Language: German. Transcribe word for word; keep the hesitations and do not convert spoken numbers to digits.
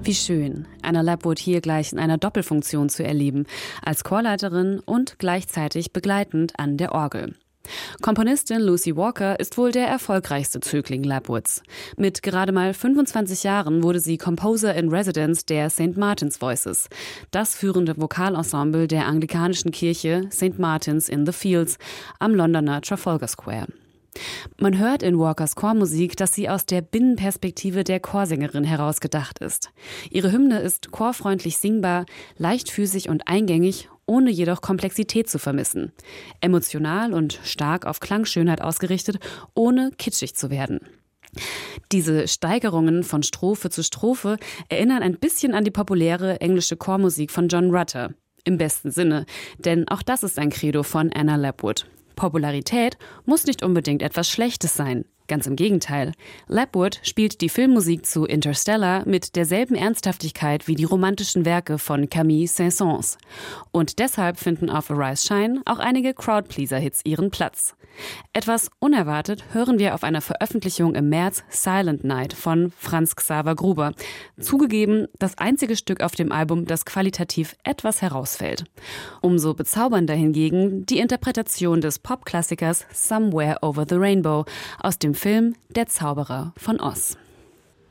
Wie schön, Anna Lapwood hier gleich in einer Doppelfunktion zu erleben, als Chorleiterin und gleichzeitig begleitend an der Orgel. Komponistin Lucy Walker ist wohl der erfolgreichste Zögling Lapwoods. Mit gerade mal fünfundzwanzig Jahren wurde sie Composer in Residence der Saint Martin's Voices, das führende Vokalensemble der anglikanischen Kirche Saint Martin's in the Fields am Londoner Trafalgar Square. Man hört in Walkers Chormusik, dass sie aus der Binnenperspektive der Chorsängerin herausgedacht ist. Ihre Hymne ist chorfreundlich singbar, leichtfüßig und eingängig, ohne jedoch Komplexität zu vermissen. Emotional und stark auf Klangschönheit ausgerichtet, ohne kitschig zu werden. Diese Steigerungen von Strophe zu Strophe erinnern ein bisschen an die populäre englische Chormusik von John Rutter. Im besten Sinne, denn auch das ist ein Credo von Anna Lapwood. Popularität muss nicht unbedingt etwas Schlechtes sein. Ganz im Gegenteil. Lapwood spielt die Filmmusik zu Interstellar mit derselben Ernsthaftigkeit wie die romantischen Werke von Camille Saint-Saëns. Und deshalb finden auf Arise Shine auch einige Crowdpleaser-Hits ihren Platz. Etwas unerwartet hören wir auf einer Veröffentlichung im März Silent Night von Franz Xaver Gruber. Zugegeben, das einzige Stück auf dem Album, das qualitativ etwas herausfällt. Umso bezaubernder hingegen die Interpretation des Popklassikers Somewhere Over the Rainbow aus dem Film Der Zauberer von Oz.